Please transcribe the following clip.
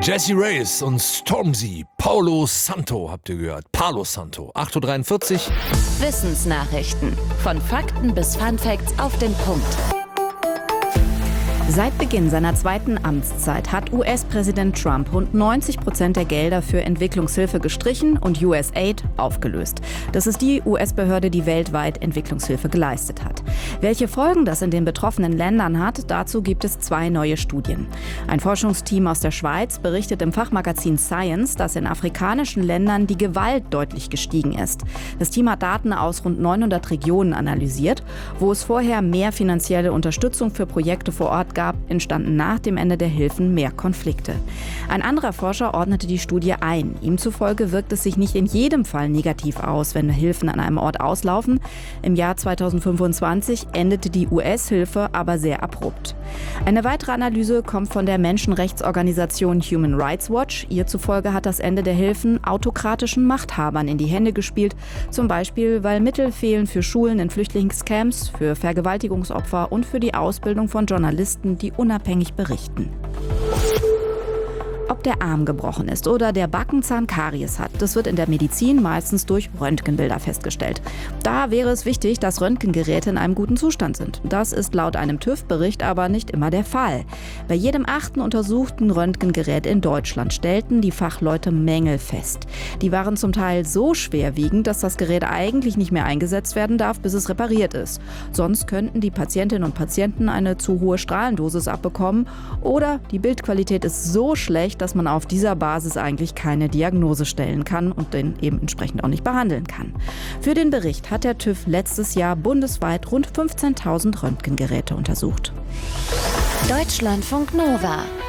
Jessie Reyes und Stormzy, Paulo Santo habt ihr gehört. Palo Santo, 8:43 Uhr. Wissensnachrichten. Von Fakten bis Funfacts auf den Punkt. Seit Beginn seiner zweiten Amtszeit hat US-Präsident Trump rund 90% der Gelder für Entwicklungshilfe gestrichen und USAID aufgelöst. Das ist die US-Behörde, die weltweit Entwicklungshilfe geleistet hat. Welche Folgen das in den betroffenen Ländern hat, dazu gibt es 2 neue Studien. Ein Forschungsteam aus der Schweiz berichtet im Fachmagazin Science, dass in afrikanischen Ländern die Gewalt deutlich gestiegen ist. Das Team hat Daten aus rund 900 Regionen analysiert. Wo es vorher mehr finanzielle Unterstützung für Projekte vor Ort gab, entstanden nach dem Ende der Hilfen mehr Konflikte. Ein anderer Forscher ordnete die Studie ein. Ihm zufolge wirkt es sich nicht in jedem Fall negativ aus, wenn Hilfen an einem Ort auslaufen. Im Jahr 2025 endete die US-Hilfe aber sehr abrupt. Eine weitere Analyse kommt von der Menschenrechtsorganisation Human Rights Watch. Ihr zufolge hat das Ende der Hilfen autokratischen Machthabern in die Hände gespielt. Zum Beispiel, weil Mittel fehlen für Schulen in Flüchtlingscamps, für Vergewaltigungsopfer und für die Ausbildung von Journalisten, die unabhängig berichten. Ob der Arm gebrochen ist oder der Backenzahn Karies hat, das wird in der Medizin meistens durch Röntgenbilder festgestellt. Da wäre es wichtig, dass Röntgengeräte in einem guten Zustand sind. Das ist laut einem TÜV-Bericht aber nicht immer der Fall. Bei jedem 8. untersuchten Röntgengerät in Deutschland stellten die Fachleute Mängel fest. Die waren zum Teil so schwerwiegend, dass das Gerät eigentlich nicht mehr eingesetzt werden darf, bis es repariert ist. Sonst könnten die Patientinnen und Patienten eine zu hohe Strahlendosis abbekommen oder die Bildqualität ist so schlecht, dass man auf dieser Basis eigentlich keine Diagnose stellen kann und den eben entsprechend auch nicht behandeln kann. Für den Bericht hat der TÜV letztes Jahr bundesweit rund 15.000 Röntgengeräte untersucht. Deutschlandfunk Nova